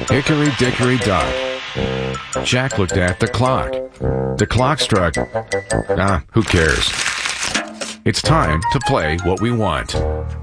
Hickory dickory dock. Jack looked at the clock. The clock struck. Who cares? It's time to play what we want.